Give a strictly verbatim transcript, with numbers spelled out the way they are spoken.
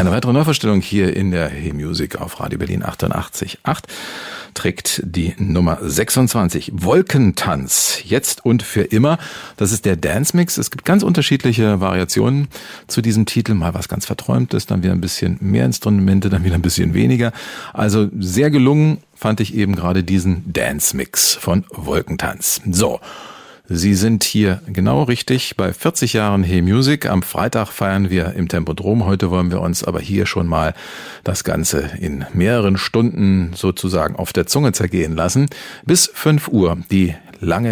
Eine weitere Neuvorstellung hier in der Hey Music auf Radio Berlin achtundachtzig Komma acht trägt die Nummer sechsundzwanzig. Wolkentanz, jetzt und für immer. Das ist der Dance Mix. Es gibt ganz unterschiedliche Variationen zu diesem Titel. Mal was ganz Verträumtes, dann wieder ein bisschen mehr Instrumente, dann wieder ein bisschen weniger. Also sehr gelungen fand ich eben gerade diesen Dance Mix von Wolkentanz. So. Sie sind hier genau richtig bei vierzig Jahren Hey Music. Am Freitag feiern wir im Tempodrom. Heute wollen wir uns aber hier schon mal das Ganze in mehreren Stunden sozusagen auf der Zunge zergehen lassen. Bis fünf Uhr die lange